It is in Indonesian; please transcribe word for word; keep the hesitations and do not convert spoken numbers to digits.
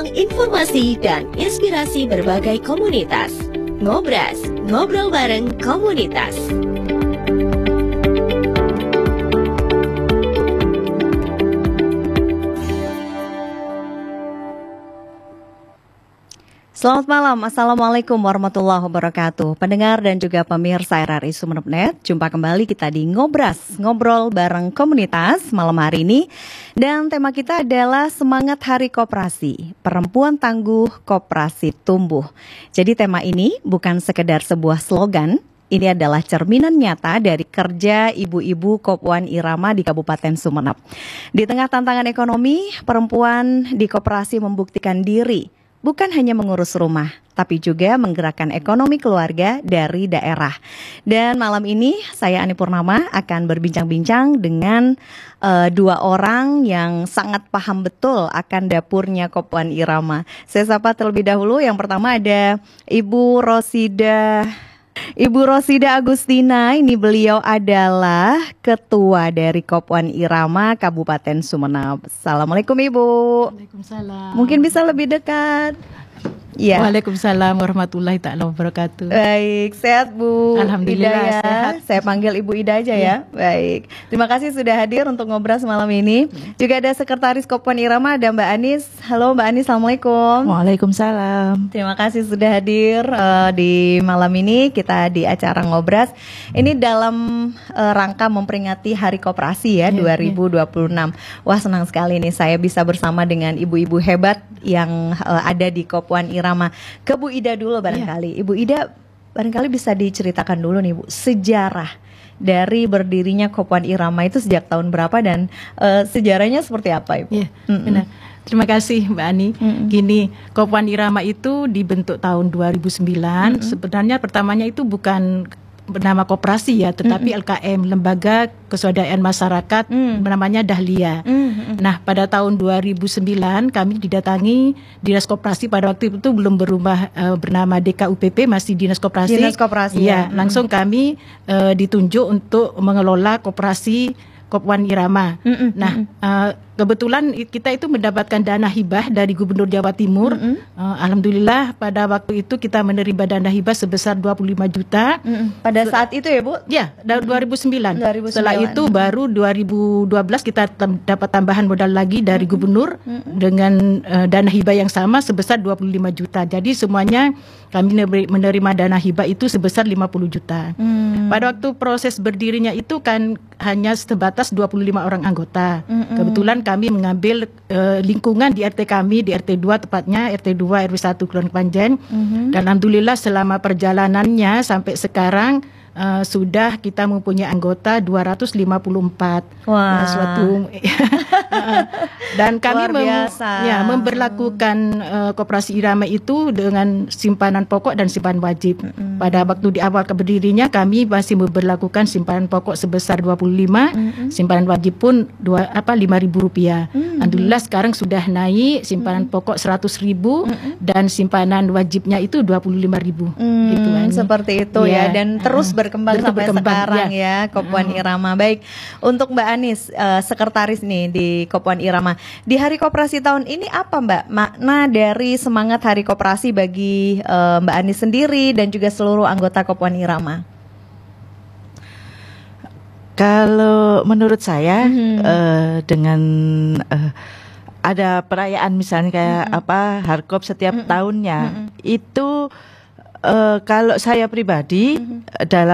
Informasi dan inspirasi berbagai komunitas. Ngobras, ngobrol bareng komunitas. Selamat malam, Assalamualaikum warahmatullahi wabarakatuh. Pendengar dan juga pemirsa R R I Sumeneb punit net, jumpa kembali kita di Ngobras, ngobrol bareng komunitas malam hari ini. Dan tema kita adalah Semangat Hari Koperasi, Perempuan Tangguh Koperasi Tumbuh. Jadi tema ini bukan sekedar sebuah slogan, ini adalah cerminan nyata dari kerja ibu-ibu Kopuan Irama di Kabupaten Sumeneb. Di tengah tantangan ekonomi, perempuan di koperasi membuktikan diri bukan hanya mengurus rumah, tapi juga menggerakkan ekonomi keluarga dari daerah. Dan malam ini saya Ani Purnama akan berbincang-bincang dengan uh, dua orang yang sangat paham betul akan dapurnya Kopuan Irama. Saya sapa terlebih dahulu, yang pertama ada Ibu Rosida Ibu Rosida Agustina. Ini beliau adalah ketua dari Kopuan Irama Kabupaten Sumeneb. Assalamualaikum Ibu. Waalaikumsalam. Mungkin bisa lebih dekat. Ya. Waalaikumsalam warahmatullahi taala wabarakatuh. Baik, sehat Bu. Alhamdulillah Ida ya. sehat. Saya panggil Ibu Ida aja ya. Ya. Baik. Terima kasih sudah hadir untuk ngobras malam ini. Juga ada Sekretaris Kopuan Irama, ada Mbak Anis. Halo Mbak Anis, Assalamualaikum. Waalaikumsalam. Terima kasih sudah hadir uh, di malam ini kita di acara Ngobras. Ini dalam uh, rangka memperingati Hari Koperasi ya, Ya, dua ribu dua puluh enam. Wah, senang sekali nih saya bisa bersama dengan ibu-ibu hebat yang uh, ada di Kopuan Irama. Ke Bu Ida dulu barangkali. Ya. Ibu Ida barangkali bisa diceritakan dulu nih Bu, sejarah dari berdirinya Kopuan Irama itu sejak tahun berapa dan uh, sejarahnya seperti apa Ibu? Ya, benar. Terima kasih Mbak Ani. Mm-mm. Gini, Kopuan Irama itu dibentuk tahun dua ribu sembilan. Mm-mm. Sebenarnya pertamanya itu bukan bernama koperasi ya, tetapi mm-hmm. L K M, Lembaga Keswadayaan Masyarakat, mm. namanya Dahlia. Mm-hmm. Nah, pada tahun dua ribu sembilan kami didatangi Dinas Koperasi, pada waktu itu belum berubah uh, bernama D K U P P, masih Dinas Koperasi. Dinas Koperasi. Ya, ya. Langsung kami uh, ditunjuk untuk mengelola koperasi Kopuan Irama. Mm-hmm. Nah, uh, kebetulan kita itu mendapatkan dana hibah dari Gubernur Jawa Timur. Mm-hmm. uh, Alhamdulillah pada waktu itu kita menerima dana hibah sebesar dua puluh lima juta. Mm-hmm. Pada saat itu ya Bu? Ya, dua ribu sembilan. dua ribu sembilan. Setelah itu baru dua ribu dua belas kita tem- dapat tambahan modal lagi dari mm-hmm. Gubernur mm-hmm. dengan uh, dana hibah yang sama sebesar dua puluh lima juta. Jadi semuanya kami menerima dana hibah itu sebesar lima puluh juta. Mm. Pada waktu proses berdirinya itu kan hanya sebatas dua puluh lima orang anggota. Mm-hmm. Kebetulan kami mengambil uh, lingkungan di R T kami, di R T dua tepatnya, R T dua R W satu Kelurahan Panjen. Mm-hmm. Dan alhamdulillah selama perjalanannya sampai sekarang uh, sudah kita mempunyai anggota dua ratus lima puluh empat. Wah. Nah, suatu dan kami mem- ya, memberlakukan uh, Koperasi Irama itu dengan simpanan pokok dan simpanan wajib. Mm-hmm. Pada waktu di awal berdirinya kami masih memberlakukan simpanan pokok sebesar dua puluh lima, mm-hmm. simpanan wajib pun dua apa lima ribu rupiah. Mm-hmm. Alhamdulillah sekarang sudah naik simpanan mm-hmm. pokok seratus ribu, mm-hmm. dan simpanan wajibnya itu dua puluh lima ribu. Mm, gitu, seperti itu ya, ya. Dan terus berkembang uh, sampai berkembang, sekarang ya, ya Kopuan uh. Irama. Baik, untuk Mbak Anis, uh, sekretaris nih di Kopuan Irama. Di Hari Koperasi tahun ini apa Mbak makna dari semangat Hari Koperasi bagi uh, Mbak Anis sendiri dan juga seluruh anggota Kopuan Irama? Kalau menurut saya mm-hmm. uh, dengan uh, ada perayaan misalnya kayak mm-hmm. apa Harkop setiap mm-hmm. tahunnya mm-hmm. itu uh, kalau saya pribadi mm-hmm. dalam